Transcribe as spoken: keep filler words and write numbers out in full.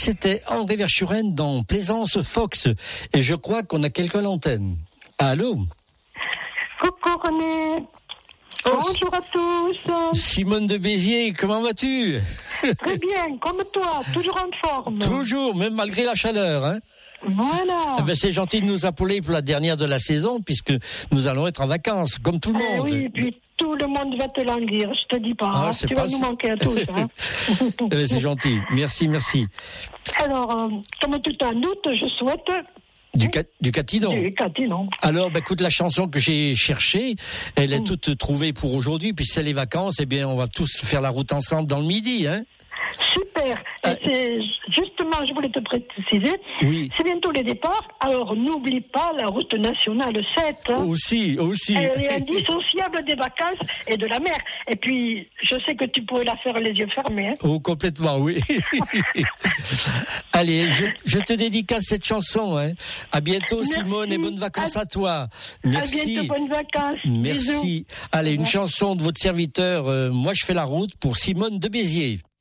C'était André Verschuren dans Plaisance Fox. Et je crois qu'on a quelqu'un à l'antenne. Allô? Coucou René. Oh, bonjour à tous. Simone de Béziers, comment vas-tu? Très bien, comme toi, toujours en forme. Toujours, même malgré la chaleur, hein? Voilà. Eh ben, c'est gentil de nous appeler pour la dernière de la saison, puisque nous allons être en vacances, comme tout le Eh monde. oui, et puis tout le monde va te languir, je te dis pas. Ah, hein. c'est Tu pas vas ça. nous manquer à tous. Hein. Eh ben, c'est gentil, merci, merci. Alors, euh, comme tout en août, je souhaite... Du, ca- du Catinon. Du Catinon. Alors, bah, écoute, la chanson que j'ai cherchée, elle est mmh. toute trouvée pour aujourd'hui, puis c'est les vacances, eh bien, on va tous faire la route ensemble dans le midi, hein. Super. Ah. Et c'est justement, je voulais te préciser, oui. c'est bientôt les départs, alors n'oublie pas la route nationale sept. Hein. Aussi, aussi. Elle est indissociable des vacances et de la mer. Et puis, je sais que tu pourrais la faire les yeux fermés. Hein. Oh, complètement, oui. Allez, je, je te dédicace cette chanson. Hein. À bientôt, merci. Simone, et bonnes vacances à, à toi. Merci. À bientôt, bonnes vacances. Merci. Bisous. Allez, une chanson de votre serviteur. Euh, moi, je fais la route pour Simone de Béziers.